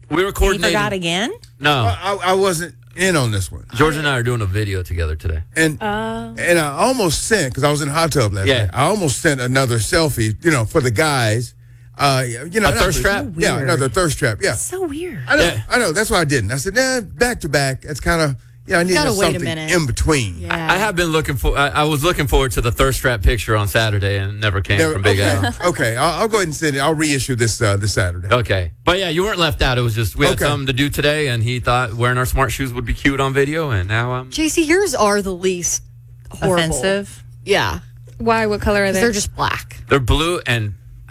We were He coordinating. forgot again? No. I wasn't in on this one. George and I are doing a video together today. And I almost sent, because I was in the hot tub last night, I almost sent another selfie, for the guys. A thirst trap? So Yeah, weird. another thirst trap, yeah. So weird. I know. That's why I didn't. I said, back to back. It's kind of, I need Gotta wait a something minute. in between. Yeah. I have been looking for. I was looking forward to the thirst trap picture on Saturday, and it never came from Big Al. Okay, I'll go ahead and send it. I'll reissue this Saturday. Okay, but yeah, you weren't left out. It was just we had something to do today, and he thought wearing our smart shoes would be cute on video, and now JC, yours are the least horrible. Offensive. Yeah. Why? What color are they? They're just black. they're blue and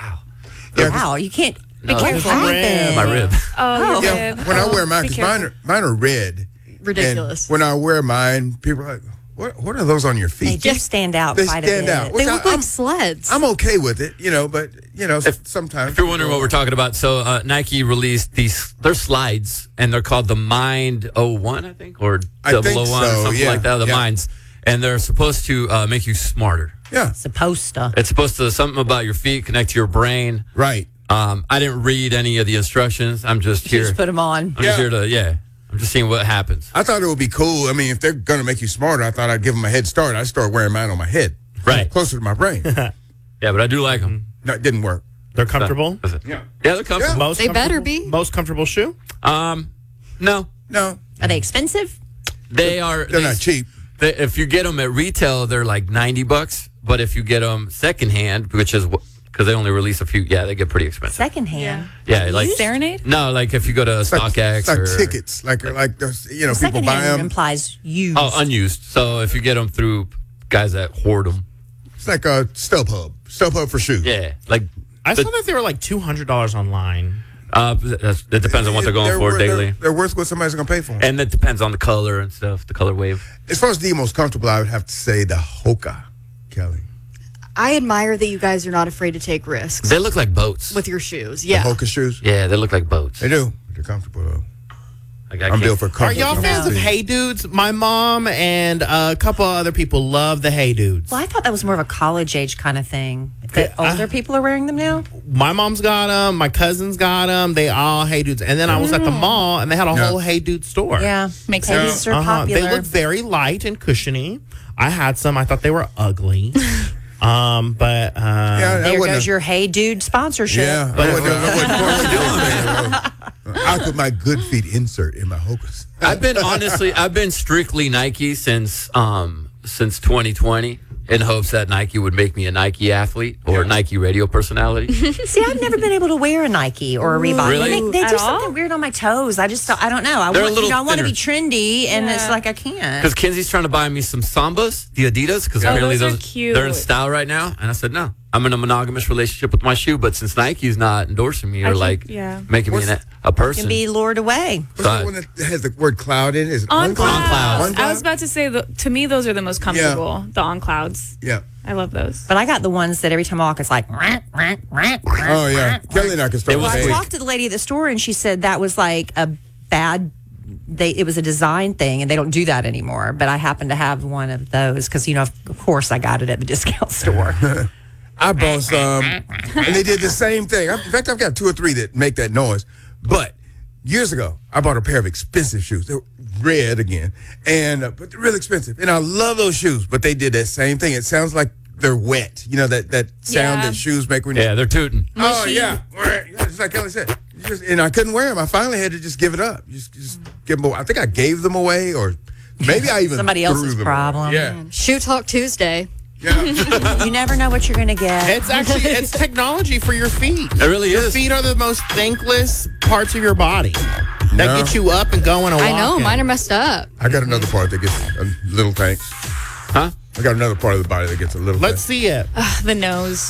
Wow, you can't. Be careful. my rib. Oh, you're Yeah, good. when I wear mine, Be because careful. mine are red. Ridiculous. And when I wear mine, people are like, what are those on your They feet? do stand out They quite stand a bit. out. They Which look like sleds. I'm okay with it, but sometimes. If you're wondering what we're talking about, so Nike released they're slides, and they're called the Mind 01, I think, or I 001, think or so, something yeah, like that, the yeah. Minds. And they're supposed to make you smarter. Yeah, Supposed to. It's supposed to, something about your feet, connect to your brain. right. I didn't read any of the instructions. I'm just You here. just put them on. I'm just here to, I'm just seeing what happens. I thought it would be cool. I mean, if they're going to make you smarter, I thought I'd give them a head start. I'd start wearing mine on my head. Right. Closer to my brain. Yeah, but I do like them. No, it didn't work. They're comfortable. Yeah. Yeah, they're comfortable. Most They better comfortable- be. Most comfortable shoe. No, No, Are they expensive? they are. they're not cheap. If you get them at retail, they're like $90. But if you get them secondhand, which is because they only release a few, they get pretty expensive. Secondhand. Yeah, like Serenade? No, like if you go to StockX It's like or tickets. Like there's, people buy Secondhand them. implies used. unused. So if you get them through guys that hoard them, It's like a StubHub for shoes. yeah, like I saw that they were like $200 online. it depends on what they're going for daily, They're worth what somebody's going to pay for 'em. and it depends on the color and stuff, the color wave. As far as the most comfortable, I would have to say the Hoka, Kelly. I admire that you guys are not afraid to take risks They look like boats. with your shoes. The Yeah. Hoka shoes. Yeah, they look like boats. They do. They're comfortable, though. Like, I I'm can't- built for Are comfort. y'all fans of Hey Dudes? My mom and a couple other people love the Hey Dudes. Well, I thought that was more of a college age kind of thing. That older people are wearing them now. My mom's got them. My cousins got them. They all Hey Dudes. And then I was at the mall and they had a Yeah. whole Hey Dude store. Yeah, Makes Hey, sense. these are popular. They look very light and cushiony. I had some. I thought they were ugly. But Yeah, There wouldn't goes your Hey Dude sponsorship. Yeah, I wouldn't I put my good feet insert in my Hokas. I've been strictly Nike since 2020 in hopes that Nike would make me a Nike athlete or Nike radio personality. See, I've never been able to wear a Nike or a Reebok. Really? They At do all? something weird on my toes. I don't know. I They're a want, little I want to be thinner. trendy, and it's Yeah. like I can't. Because Kenzie's trying to buy me some Sambas, the Adidas, because apparently those are cute. they're in style right now. And I said, no, I'm in a monogamous relationship with my shoe. But since Nike's not endorsing me or making me a person. Can be lured away. What's that one that has the word cloud in it? Is it On Clouds. clouds. On I was Cloud? about to say, to me, those are the most comfortable. The on clouds. Yeah. I love those. But I got the ones that every time I walk, it's like. Oh, yeah. Kelly and I can start They with I was that. talked to the lady at the store, and she said that was like a bad. It was a design thing, and they don't do that anymore. But I happen to have one of those because, of course, I got it at the discount store. I bought some, and they did the same thing. In fact, I've got 2 or 3 that make that noise. But years ago, I bought a pair of expensive shoes. They were red again, but they're real expensive. And I love those shoes, but they did that same thing. It sounds like they're wet. You know, that sound Yeah. that shoes make when you... Yeah, they're tooting. Oh, yeah. Just like Kelly said. And I couldn't wear them. I finally had to just give it up. Just give them away. I think I gave them away, or maybe I even Somebody threw else's them away. problem. Yeah. Shoe Talk Tuesday. Yeah. You never know what you're going to get. it's technology for your feet. It really Your is. feet are the most thankless parts of your body that No. get you up and going and I walking. know. Mine are messed up. I got another part that gets a little thanks. Huh? I got another part of the body that gets a little Let's thanks. see it. The nose.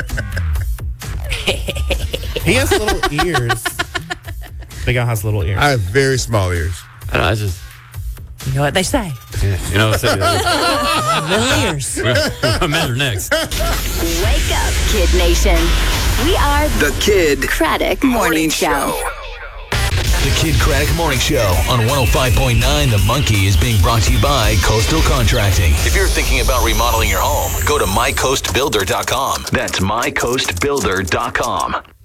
He has little ears. Big Al has little ears. I have very small ears. I don't know, I just, You know what they say. you know what I'm Little ears. saying? Men are next. Wake up, Kid Nation. We are The Kid Craddock Morning Show. The Kid Craddock Morning Show on 105.9 The Monkey is being brought to you by Coastal Contracting. If you're thinking about remodeling your home, go to mycoastbuilder.com. That's mycoastbuilder.com.